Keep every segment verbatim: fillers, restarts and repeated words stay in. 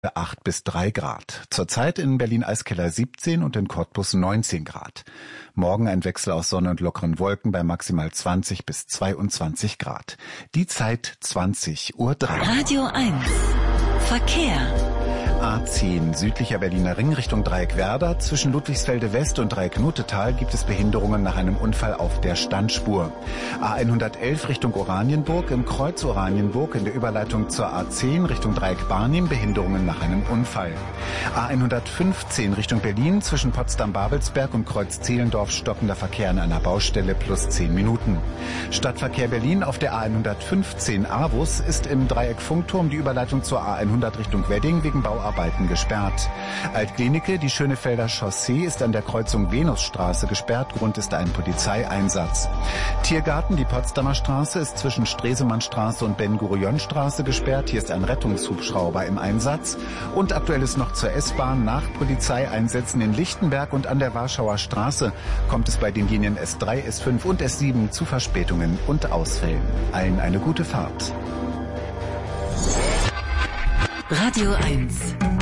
acht bis drei Grad. Zurzeit in Berlin-Eiskeller siebzehn und in Cottbus neunzehn Grad. Morgen ein Wechsel aus Sonne und lockeren Wolken bei maximal zwanzig bis zweiundzwanzig Grad. Die Zeit zwanzig Uhr drei. Radio eins. Verkehr. A zehn südlicher Berliner Ring Richtung Dreieck Werder. Zwischen Ludwigsfelde West und Dreieck Nutetal gibt es Behinderungen nach einem Unfall auf der Standspur. A hundertelf Richtung Oranienburg, im Kreuz Oranienburg in der Überleitung zur A zehn Richtung Dreieck Barnim Behinderungen nach einem Unfall. A hundertfünfzehn Richtung Berlin zwischen Potsdam-Babelsberg und Kreuz Zehlendorf stockender Verkehr an einer Baustelle plus zehn Minuten. Stadtverkehr Berlin auf der A hundertfünfzehn Avus ist im Dreieck Funkturm die Überleitung zur A hundert Richtung Wedding wegen Bauarbeiten gesperrt. Altklinike, die Schönefelder Chaussee ist an der Kreuzung Venusstraße gesperrt. Grund ist ein Polizeieinsatz. Tiergarten, die Potsdamer Straße ist zwischen Stresemannstraße und Ben-Gurion-Straße gesperrt. Hier ist ein Rettungshubschrauber im Einsatz. Und aktuell ist noch zur S-Bahn. Nach Polizeieinsätzen in Lichtenberg und an der Warschauer Straße kommt es bei den Linien S drei, S fünf und S sieben zu Verspätungen und Ausfällen. Allen eine gute Fahrt. Radio eins.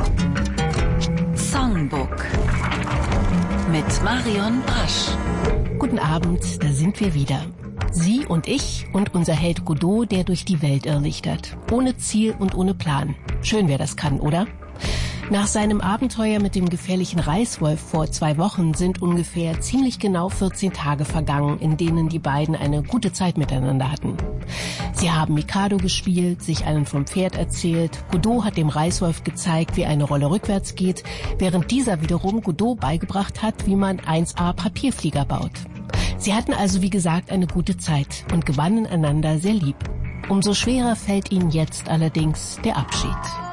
Songbook mit Marion Brasch. Guten Abend, da sind wir wieder. Sie und ich und unser Held Godot, der durch die Welt irrlichtert. Ohne Ziel und ohne Plan. Schön, wer das kann, oder? Nach seinem Abenteuer mit dem gefährlichen Reißwolf vor zwei Wochen sind ungefähr ziemlich genau vierzehn Tage vergangen, in denen die beiden eine gute Zeit miteinander hatten. Sie haben Mikado gespielt, sich einen vom Pferd erzählt. Godot hat dem Reißwolf gezeigt, wie eine Rolle rückwärts geht, während dieser wiederum Godot beigebracht hat, wie man eins A Papierflieger baut. Sie hatten also, wie gesagt, eine gute Zeit und gewannen einander sehr lieb. Umso schwerer fällt ihnen jetzt allerdings der Abschied.